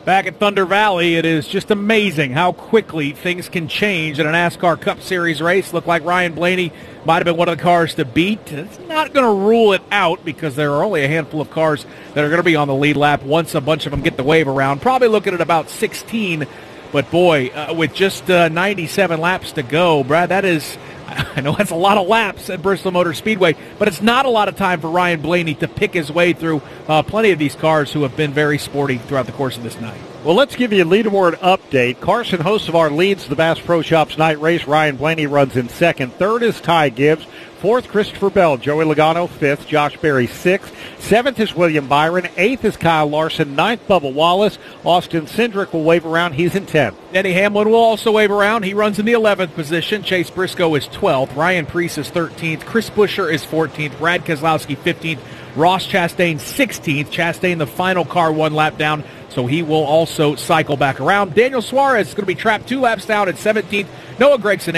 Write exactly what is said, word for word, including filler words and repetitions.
Back at Thunder Valley, it is just amazing how quickly things can change in a NASCAR Cup Series race. Looked like Ryan Blaney might have been one of the cars to beat. It's not going to rule it out because there are only a handful of cars that are going to be on the lead lap once a bunch of them get the wave around. Probably looking at about sixteen. But, boy, uh, with just uh, ninety-seven laps to go, Brad, that is – I know that's a lot of laps at Bristol Motor Speedway, but it's not a lot of time for Ryan Blaney to pick his way through uh, plenty of these cars who have been very sporty throughout the course of this night. Well, let's give you a leaderboard update. Carson Hocevar leads the Bass Pro Shops night race. Ryan Blaney runs in second. Third is Ty Gibbs. Fourth, Christopher Bell. Joey Logano, fifth. Josh Berry, sixth. Seventh is William Byron. Eighth is Kyle Larson. Ninth, Bubba Wallace. Austin Cindric will wave around. He's in tenth. Denny Hamlin will also wave around. He runs in the eleventh position. Chase Briscoe is twelfth. Ryan Preece is thirteenth. Chris Buescher is fourteenth. Brad Keselowski, fifteenth. Ross Chastain, sixteenth. Chastain, the final car, one lap down, so he will also cycle back around. Daniel Suarez is going to be trapped two laps down at seventeenth. Noah Gragson,